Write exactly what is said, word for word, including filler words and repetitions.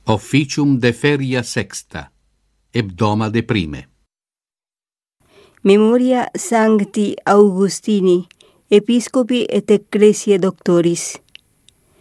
Officium de feria sexta, hebdoma de prime. Memoria Sancti Augustini, Episcopi et Ecclesiae Doctoris.